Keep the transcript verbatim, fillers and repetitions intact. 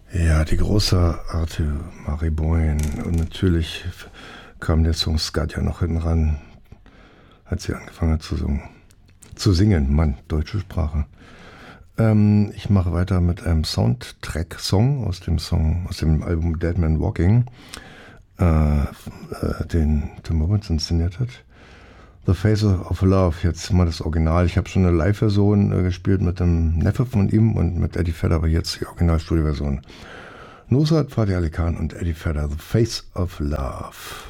Ja, die große Arte Mariboyen. Und natürlich kam der Song Skat ja noch hinten ran, als sie angefangen hat zu singen. Zu singen, Mann, deutsche Sprache. Ähm, ich mache weiter mit einem Soundtrack-Song aus dem Song, aus dem Album Dead Man Walking, äh, äh, den Tim Robbins inszeniert hat. The Face of Love, jetzt mal das Original. Ich habe schon eine Live-Version äh, gespielt mit dem Neffe von ihm und mit Eddie Vedder, aber jetzt die Original-Studio-Version. Nusrat Fateh Ali Khan und Eddie Vedder, The Face of Love.